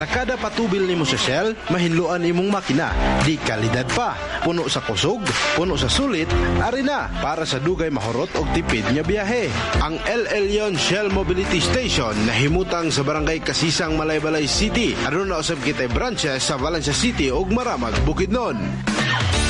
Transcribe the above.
Kada patubil nimo sa Shell, mahinluan imong makina. Di kalidad pa, puno sa kusog, puno sa sulit, ari na para sa dugay mahurot og tipid nga biyahe. Ang El Elyon Shell Mobility Station nahimutang sa barangay Kasisang, Malaybalay City. Aduna usab kitay branches sa Valencia City ug Maramag, Bukidnon.